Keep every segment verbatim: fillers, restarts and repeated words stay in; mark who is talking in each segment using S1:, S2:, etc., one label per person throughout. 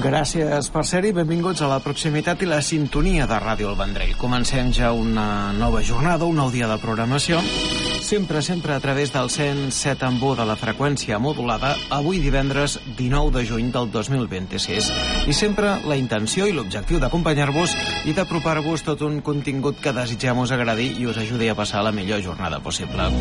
S1: Gràcies per ser-hi, benvinguts a la proximitat i la sintonia de Ràdio El Vendrell. Comencem ja una nova jornada, un nou dia de programació, sempre, sempre a través del cent set amb u de la freqüència modulada, avui divendres dinou de juny del dos mil vint-i-sis. I sempre la intenció i l'objectiu d'acompanyar-vos i d'apropar-vos tot un contingut que desitgem us agradi i us ajudi a passar la millor jornada possible.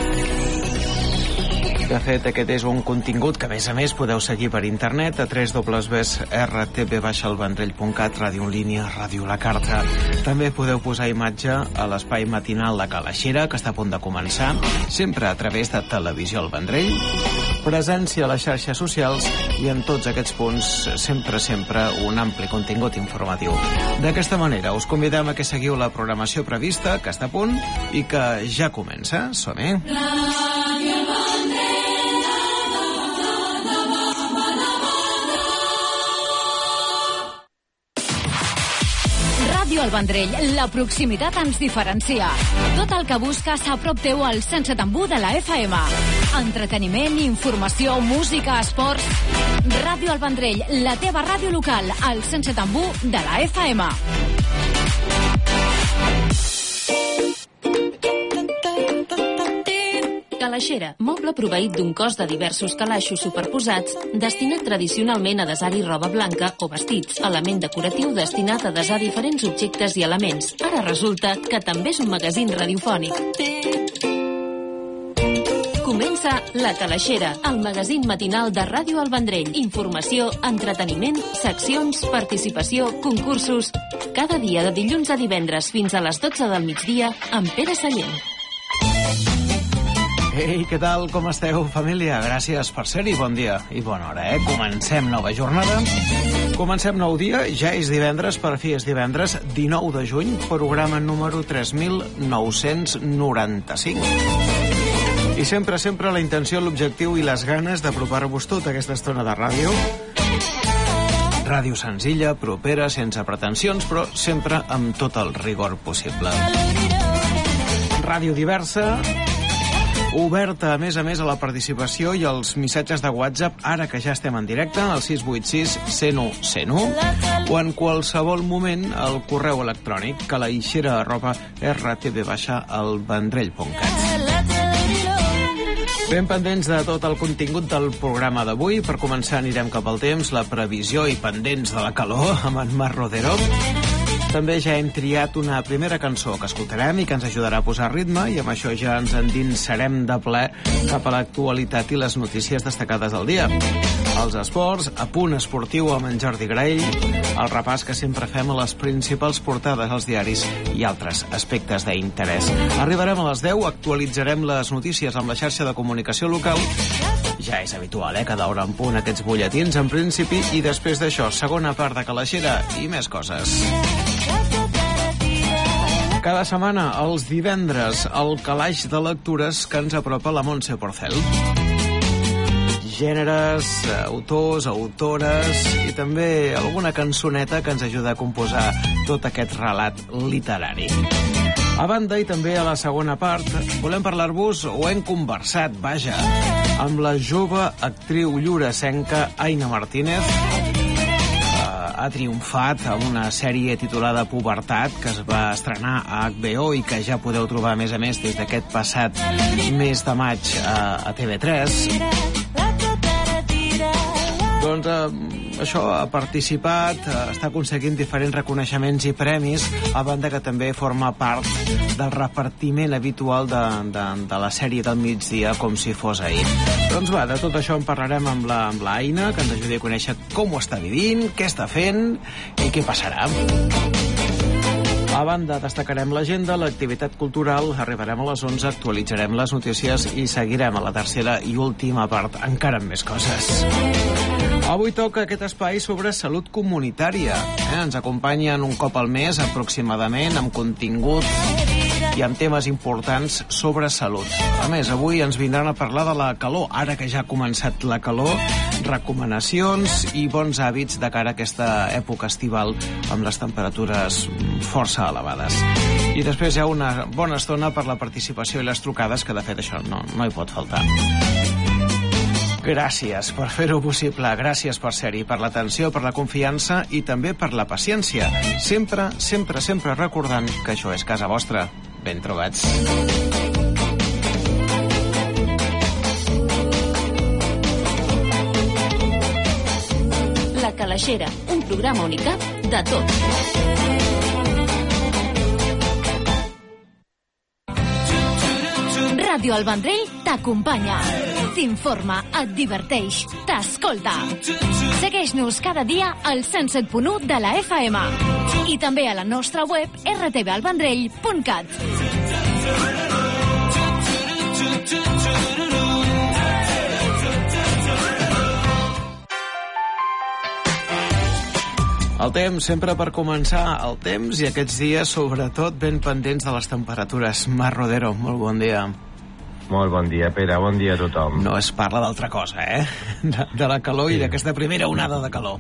S1: De fet, aquest és un contingut que, a més a més, podeu seguir per internet a w w w punt r t v el vendrell punt cat, ràdio en línia, ràdio la carta. També podeu posar imatge a l'espai matinal de Calaixera, que està a punt de començar, sempre a través de Televisió El Vendrell, presència a les xarxes socials i en tots aquests punts, sempre, sempre, un ampli contingut informatiu. D'aquesta manera, us convidem a que seguiu la programació prevista, que està a punt i que ja comença. Som-hi!
S2: Ràdio El Vendrell, la proximitat ens diferencia. Tot el que busques a prop teu al cent set coma u de la F M. Entreteniment, informació, música, esports... Ràdio El Vendrell, la teva ràdio local, al cent set coma u de la F M.
S3: Calaixera, moble proveït d'un cos de diversos calaixos superposats, destinat tradicionalment a desar-hi roba blanca o vestits, element decoratiu destinat a desar diferents objectes i elements. Ara resulta que també és un magazín radiofònic. Comença La Calaixera, el magazín matinal de Ràdio El Vendrell. Informació, entreteniment, seccions, participació, concursos... Cada dia de dilluns a divendres fins a les dotze del migdia amb Pere Sallent.
S1: Ei, què tal? Com esteu, família? Gràcies per ser-hi, bon dia i bona hora, eh? Comencem nova jornada, comencem nou dia, ja és divendres, per fi és divendres, dinou de juny, programa número tres mil nou-cents noranta-cinc. I sempre, sempre la intenció, l'objectiu i les ganes d'apropar-vos tota aquesta estona de ràdio. Ràdio senzilla, propera, sense pretensions, però sempre amb tot el rigor possible. Ràdio diversa, oberta, a més a més, a la participació i als missatges de WhatsApp, ara que ja estem en directe, al sis vuit sis, cent u, cent u, o en qualsevol moment el correu electrònic, calaixera arroba r t v el vendrell punt cat. Ben pendents de tot el contingut del programa d'avui. Per començar anirem cap al temps, la previsió i pendents de la calor amb en Marc Rodero. També ja hem triat una primera cançó que escoltarem i que ens ajudarà a posar ritme, i amb això ja ens endinsarem de ple cap a l'actualitat i les notícies destacades del dia. Els esports, a punt esportiu amb en Jordi Graell, el repàs que sempre fem a les principals portades als diaris i altres aspectes d'interès. Arribarem a les deu, actualitzarem les notícies amb la xarxa de comunicació local. Ja és habitual, eh, cada hora en punt aquests butlletins, en principi, i després d'això, segona part de Calaixera i més coses. Cada setmana, els divendres, el calaix de lectures que ens apropa la Montse Porcel. Gèneres, autors, autores i també alguna cançoneta que ens ajuda a composar tot aquest relat literari. A banda, i també a la segona part, volem parlar-vos, o hem conversat, vaja, amb la jove actriu lloresenca Aina Martínez. Ha triomfat amb una sèrie titulada Pubertat, que es va estrenar a H B O i que ja podeu trobar, a més a més, des d'aquest passat mes de maig a, a T V tres. Doncs eh, això, ha participat, eh, està aconseguint diferents reconeixements i premis, a banda que també forma part del repartiment habitual de, de, de la sèrie del migdia, com si fos ahir. Doncs va, de tot això en parlarem amb la, amb la Aina, que ens ajudi a conèixer com ho està vivint, què està fent i què passarà. A banda, destacarem l'agenda, l'activitat cultural, arribarem a les onze, actualitzarem les notícies i seguirem a la tercera i última part, encara amb més coses. Avui toca aquest espai sobre salut comunitària. Eh? Ens acompanyen un cop al mes, aproximadament, amb contingut i amb temes importants sobre salut. A més, avui ens vindran a parlar de la calor, ara que ja ha començat la calor, recomanacions i bons hàbits de cara a aquesta època estival amb les temperatures força elevades. I després hi ha una bona estona per la participació i les trucades, que de fet això no, no hi pot faltar. Gràcies per fer-ho possible, gràcies per ser-hi, per l'atenció, per la confiança i també per la paciència. Sempre, sempre, sempre recordant que això és casa vostra. Ben trobats.
S3: La Calaixera, un programa Unicat de tot.
S2: Ràdio El Vendrell t'acompanya, t'informa, et diverteix, t'escolta. Segueix-nos cada dia al cent set punt u de la F M i també a la nostra web r t v el vendrell punt cat.
S1: El temps, sempre per començar, el temps i aquests dies, sobretot, ben pendents de les temperatures. Mar Rodero, molt bon dia.
S4: Molt bon dia, Pere, bon dia a tothom.
S1: No es parla d'altra cosa, eh? De, de la calor sí. I d'aquesta primera onada de calor.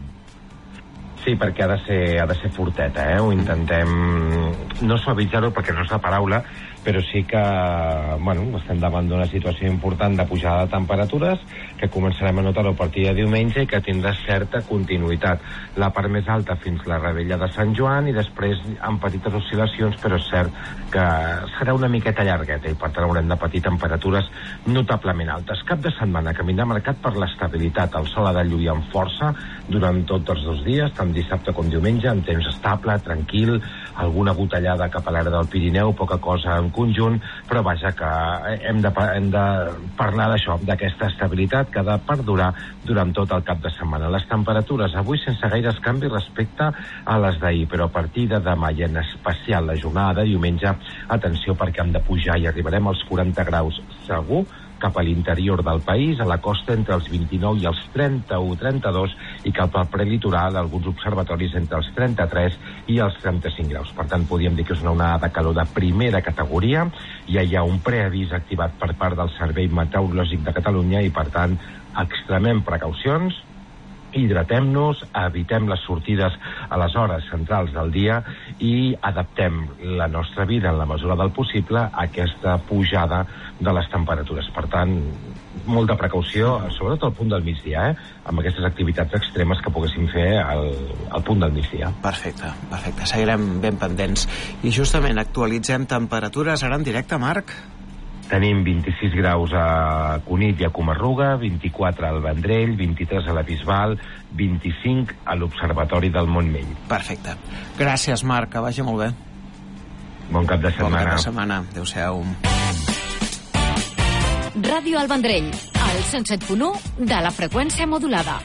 S4: Sí, perquè ha de ser, ha de ser forteta, eh? Ho intentem no suavitzar-ho perquè no és la paraula, però sí que, bueno, estem davant d'una situació important de pujada de temperatures que començarem a notar-ho a partir de diumenge i que tindrà certa continuïtat. La part més alta fins la Rebella de Sant Joan i després amb petites oscil·lacions, però és cert que serà una miqueta llargueta i per tant haurem de patir temperatures notablement altes. Cap de setmana que vindrà marcat per l'estabilitat. El sol ha de lluir amb força durant tots els dos dies, tant dissabte com diumenge, amb temps estable, tranquil, alguna gotellada cap a l'era del Pirineu, poca cosa en conjunt, però vaja que hem de, hem de parlar d'això, d'aquesta estabilitat que ha de perdurar durant tot el cap de setmana. Les temperatures avui sense gaires canvis respecte a les d'ahir, però a partir de demà i en especial la jornada de diumenge, atenció perquè hem de pujar i arribarem als quaranta graus segur cap a l'interior del país, a la costa entre els vint-i-nou i els trenta-u trenta-dos i cap al prelitoral, alguns observatoris entre els trenta-tres i els trenta-cinc graus. Per tant, podríem dir que és una onada de calor de primera categoria. Ja hi ha un preavís activat per part del Servei Meteorològic de Catalunya i, per tant, extremem precaucions, hidratem-nos, evitem les sortides a les hores centrals del dia i adaptem la nostra vida en la mesura del possible a aquesta pujada de les temperatures. Per tant, molta precaució, sobretot al punt del migdia, eh? Amb aquestes activitats extremes que poguéssim fer al, al punt del migdia.
S1: Perfecte, perfecte. Seguirem ben pendents. I justament actualitzem temperatures ara en directe, Marc?
S4: Tenim vint-i-sis graus a Cunit i a Comarruga, vint-i-quatre al Vendrell, vint-i-tres a la Bisbal, vint-i-cinc a l'Observatori del Montmell.
S1: Perfecte. Gràcies, Marc, que vagi molt bé.
S4: Bon cap de setmana.
S1: Bon cap de setmana. Adéu-siau.
S2: Ràdio El Vendrell, al cent set punt u de la freqüència modulada.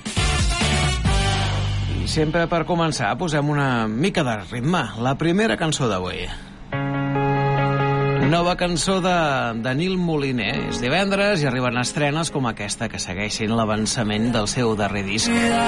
S1: I sempre per començar posem una mica de ritme. La primera cançó d'avui. Nova cançó de, de Nil Moliner. És divendres i arriben estrenes com aquesta que segueixin l'avançament del seu darrer disc.